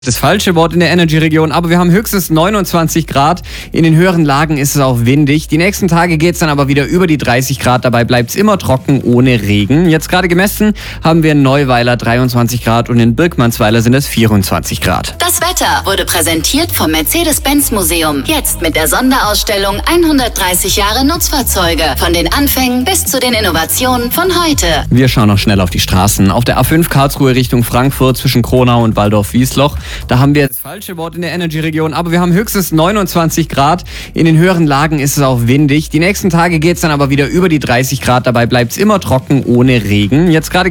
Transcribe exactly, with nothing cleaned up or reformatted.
Das falsche Wort in der Energy-Region, aber wir haben höchstens neunundzwanzig Grad. In den höheren Lagen ist es auch windig. Die nächsten Tage geht es dann aber wieder über die dreißig Grad. Dabei bleibt es immer trocken, ohne Regen. Jetzt gerade gemessen haben wir in Neuweiler dreiundzwanzig Grad und in Birkmannsweiler sind es vierundzwanzig Grad. Das Wetter wurde präsentiert vom Mercedes-Benz-Museum. Jetzt mit der Sonderausstellung hundertdreißig Jahre Nutzfahrzeuge. Von den Anfängen bis zu den Innovationen von heute. Wir schauen noch schnell auf die Straßen. Auf der A fünf Karlsruhe Richtung Frankfurt zwischen Kronau und Waldorf-Wiesloch. Da haben wir das falsche Wort in der Energy-Region, aber wir haben höchstens neunundzwanzig Grad. In den höheren Lagen ist es auch windig. Die nächsten Tage geht es dann aber wieder über die dreißig Grad. Dabei bleibt es immer trocken, ohne Regen. Jetzt gerade